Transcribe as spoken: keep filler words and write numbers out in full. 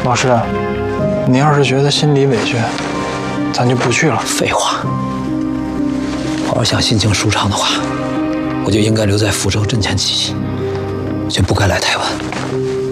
老师，你要是觉得心里委屈，咱就不去了。 废话，我要想心情舒畅的话，我就应该留在福州挣钱起义，就不该来台湾。